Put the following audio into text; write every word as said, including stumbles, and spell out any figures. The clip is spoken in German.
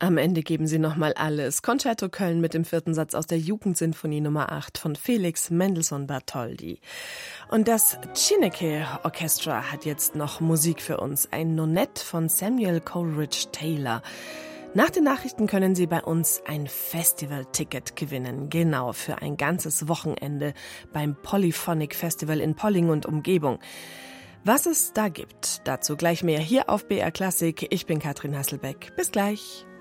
Am Ende geben sie nochmal alles. Concerto Köln mit dem vierten Satz aus der Jugendsinfonie Nummer acht von Felix Mendelssohn Bartholdy. Und das Chineke Orchestra hat jetzt noch Musik für uns. Ein Nonett von Samuel Coleridge Taylor. Nach den Nachrichten können Sie bei uns ein Festival-Ticket gewinnen. Genau, für ein ganzes Wochenende beim Polyphonic Festival in Polling und Umgebung. Was es da gibt, dazu gleich mehr hier auf B R Klassik. Ich bin Katrin Hasselbeck. Bis gleich.